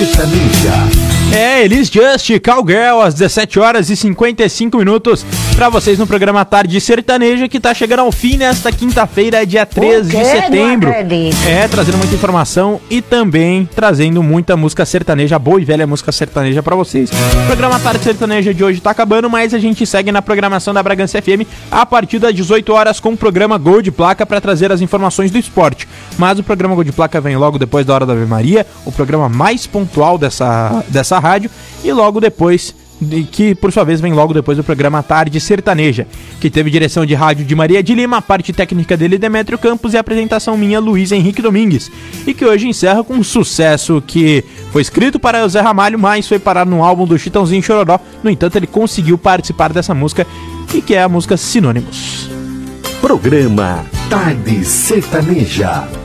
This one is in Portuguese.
Sertaneja. Elis Just, Cowgirl, às 17 horas e 55 minutos pra vocês no programa Tarde Sertaneja, que tá chegando ao fim nesta quinta-feira, dia 13 de setembro. Trazendo muita informação e também trazendo muita música sertaneja, boa e velha música sertaneja pra vocês. O programa Tarde Sertaneja de hoje tá acabando, mas a gente segue na programação da Bragança FM a partir das 18 horas com o programa Gol de Placa pra trazer as informações do esporte. Mas o programa Gol de Placa vem logo depois da Hora da Ave Maria, o programa mais pontual dessa rádio, e logo depois, que por sua vez vem logo depois do programa Tarde Sertaneja, que teve direção de rádio de Maria de Lima, a parte técnica dele Demétrio Campos e a apresentação minha, Luiz Henrique Domingues, e que hoje encerra com um sucesso que foi escrito para o Zé Ramalho, mas foi parar no álbum do Chitãozinho Chororó. No entanto, ele conseguiu participar dessa música, e que é a música Sinônimos. Programa Tarde Sertaneja.